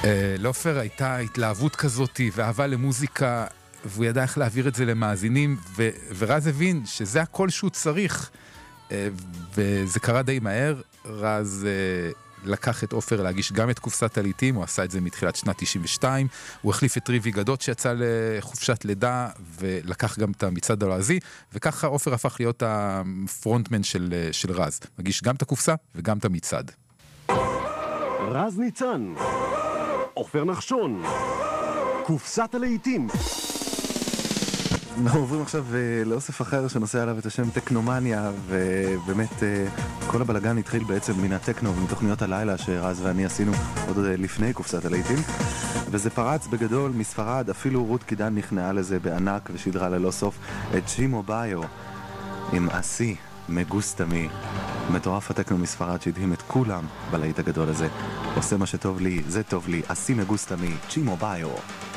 לאופר הייתה התלהבות כזאת ואהבה למוזיקה, והוא ידע איך להעביר את זה למאזינים, ורז הבין שזה הכל שהוא צריך, וזה קרה די מהר. רז לקח את אופר להגיש גם את קופסת הלעיתים, הוא עשה את זה מתחילת שנת 92, הוא החליף את ריבי גדות שיצא לחופשת לידה, ולקח גם את המצעד הלועזי, וככה אופר הפך להיות הפרונטמן של רז, מגיש גם את הקופסה וגם את המצעד. רז ניצן, אופר נחשון, קופסת הלעיתים. אנחנו עוברים עכשיו לאוסף אחר שנושא עליו את השם טקנומניה, ובאמת כל הבלגן התחיל בעצם מן הטקנו ומתוכניות הלילה שרז ואני עשינו עוד לפני קופסת הלעיתים, וזה פרץ בגדול מספרד. אפילו רות קידן נכנעה לזה בענק ושידרה ללא סוף את צ'ימו ביו עם אסי מגוסטמי, מטורף הטקנו מספרד שהדהים את כולם בלהיט הגדול הזה. עושה מה שטוב לי, זה טוב לי, אסי מגוסטמי, צ'ימו ביו.